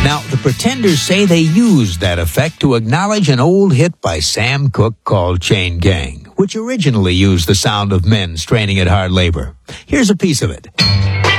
Now, the Pretenders say they used that effect to acknowledge an old hit by Sam Cooke called Chain Gang, which originally used the sound of men straining at hard labor. Here's a piece of it.